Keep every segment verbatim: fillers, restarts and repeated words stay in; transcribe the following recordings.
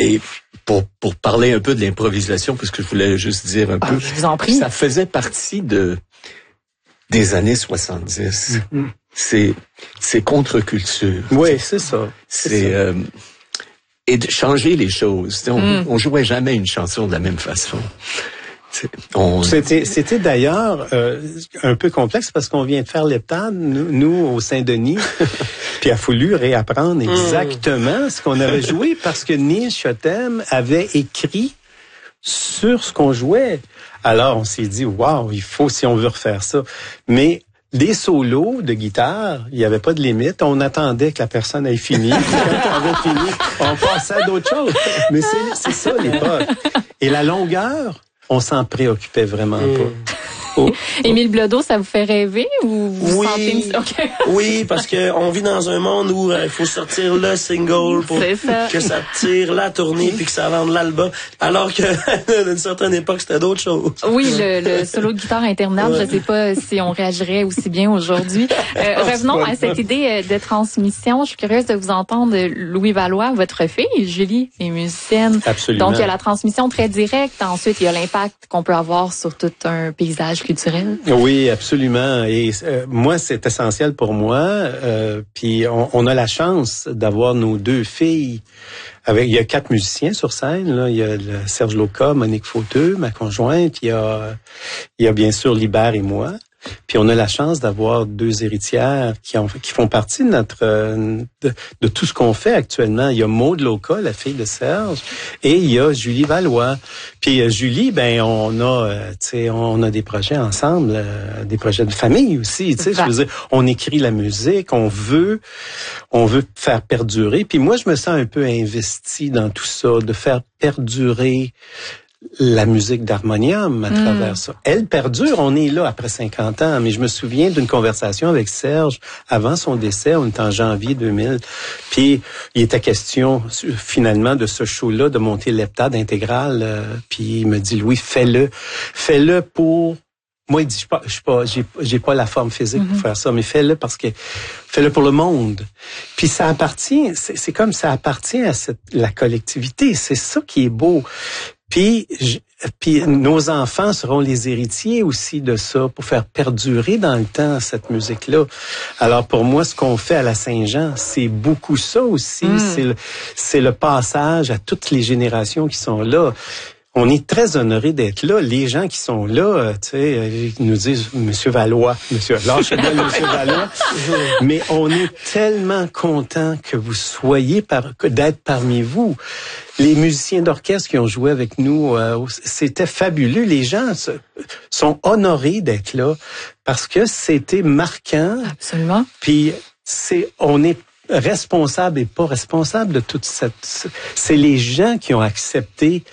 Et pour pour parler un peu de l'improvisation, parce que je voulais juste dire un ah, peu, je vous en prie. Ça faisait partie de des années soixante-dix. Mm-hmm. C'est c'est contre-culture. Oui, c'est ça. C'est, c'est ça. Euh, et de changer les choses. On, mm. on jouait jamais une chanson de la même façon. On... C'était, c'était d'ailleurs euh, un peu complexe parce qu'on vient de faire l'heptade, nous, nous au Saint-Denis, puis il a fallu réapprendre exactement mm. ce qu'on avait joué parce que Neil Chotem avait écrit sur ce qu'on jouait. Alors on s'est dit, waouh, il faut si on veut refaire ça. Mais les solos de guitare, il n'y avait pas de limite. On attendait que la personne ait fini. Quand on avait fini, on passait à d'autres choses. Mais c'est, c'est ça l'époque. Et la longueur, on s'en préoccupait vraiment mmh. pas. Oh. Émile Blodeau, ça vous fait rêver ou vous oui, sentez une... okay. Oui, parce que on vit dans un monde où il euh, faut sortir le single pour ça. que ça tire la tournée puis que ça vende l'album, alors que d'une certaine époque c'était d'autres choses. Oui, le, le solo de guitare interminable, ouais. Je sais pas si on réagirait aussi bien aujourd'hui. Euh, revenons à cette idée de transmission. Je suis curieuse de vous entendre, Louis Valois, votre fille Julie est musicienne. Absolument. Donc il y a la transmission très directe. Ensuite il y a l'impact qu'on peut avoir sur tout un paysage culturel. Oui, absolument. Et euh, moi, c'est essentiel pour moi. Euh, puis on, on a la chance d'avoir nos deux filles. Avec, il y a quatre musiciens sur scène. Là. Il y a le Serge Loca, Monique Fauteux, ma conjointe. Il y a, il y a bien sûr Libert et moi. Puis on a la chance d'avoir deux héritières qui, ont, qui font partie de notre de, de tout ce qu'on fait actuellement. Il y a Maude Loca, la fille de Serge, et il y a Julie Valois. Puis euh, Julie, ben on a, euh, tu sais, on a des projets ensemble, euh, des projets de famille aussi. Tu sais, je veux dire, on écrit la musique, on veut, on veut faire perdurer. Puis moi, je me sens un peu investi dans tout ça, de faire perdurer la musique d'harmonium à mmh. travers ça. Elle perdure, on est là après cinquante ans, mais je me souviens d'une conversation avec Serge avant son décès, on était en janvier deux mille, puis il était question finalement de ce show-là, de monter l'heptade intégrale, euh, puis il me dit, Louis, fais-le, fais-le pour... Moi, il dit, je pas, je pas, j'ai, j'ai pas la forme physique mm-hmm. pour faire ça, mais fais-le parce que, fais-le pour le monde. Puis ça appartient, c'est, c'est comme ça appartient à cette, la collectivité, c'est ça qui est beau. Puis, je, puis nos enfants seront les héritiers aussi de ça pour faire perdurer dans le temps cette musique-là. Alors pour moi, ce qu'on fait à la Saint-Jean, c'est beaucoup ça aussi. Mm. C'est le, c'est le passage à toutes les générations qui sont là. On est très honorés d'être là. Les gens qui sont là, tu sais, ils nous disent Monsieur Valois, Monsieur, lâchez-moi Monsieur Valois. Mais on est tellement contents que vous soyez par, d'être parmi vous. Les musiciens d'orchestre qui ont joué avec nous, euh, c'était fabuleux. Les gens se, sont honorés d'être là parce que c'était marquant. Absolument. Puis c'est, on est responsable et pas responsable de toute cette. C'est les gens qui ont accepté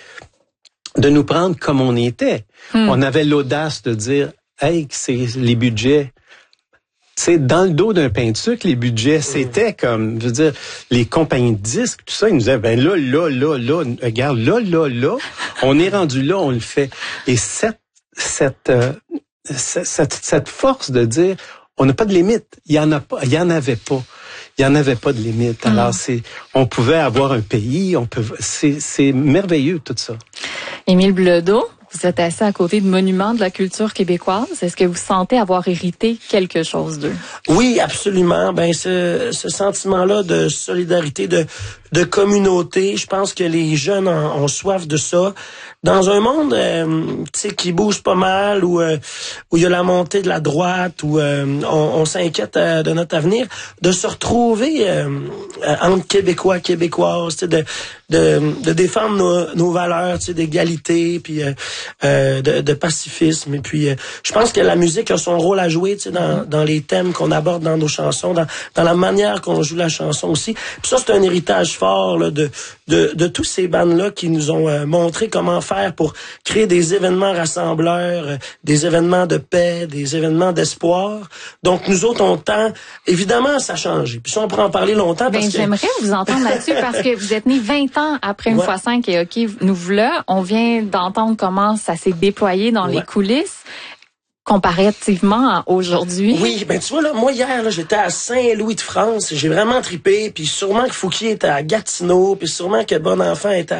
de nous prendre comme on était. Hmm. On avait l'audace de dire, hey, c'est les budgets. C'est dans le dos d'un pain de sucre, les budgets, c'était comme, je veux dire, les compagnies de disques, tout ça, ils nous disaient, ben là, là, là, là, regarde, là, là, là, on est rendu là, on le fait. Et cette, cette, euh, cette, cette force de dire, on n'a pas de limite, il y en a pas, il y en avait pas. Il y en avait pas de limite. Alors mmh. c'est, on pouvait avoir un pays, on peut, c'est, c'est merveilleux tout ça. Émile Blodeau, vous êtes assis à côté de monuments de la culture québécoise. Est-ce que vous sentez avoir hérité quelque chose d'eux? Oui, absolument. Ben ce, ce sentiment-là de solidarité, de, de communauté, je pense que les jeunes en, ont soif de ça. Dans un monde, euh, tu sais, qui bouge pas mal, où euh, où il y a la montée de la droite, où euh, on, on s'inquiète euh, de notre avenir, de se retrouver euh, euh, entre Québécois, Québécoises, tu sais, de de de défendre nos, nos valeurs, tu sais, d'égalité, puis euh, euh, de, de pacifisme. Et puis, euh, je pense que la musique a son rôle à jouer, tu sais, dans dans les thèmes qu'on aborde dans nos chansons, dans dans la manière qu'on joue la chanson aussi. Puis ça, c'est un héritage fort là, de de de tous ces bandes-là qui nous ont euh, montré comment faire pour créer des événements rassembleurs, euh, des événements de paix, des événements d'espoir. Donc, nous autres, on tend... Évidemment, ça a changé. Puis ça, on pourra en parler longtemps. Ben, parce que... j'aimerais vous entendre là-dessus parce que vous êtes né vingt ans après une ouais. fois cinq et OK, nous voilà. On vient d'entendre comment ça s'est déployé dans ouais. les coulisses. Comparativement à aujourd'hui. Oui, ben tu vois, là, moi, hier, là, j'étais à Saint-Louis-de-France. J'ai vraiment trippé. Puis sûrement que Fouquier était à Gatineau. Puis sûrement que Bonenfant était à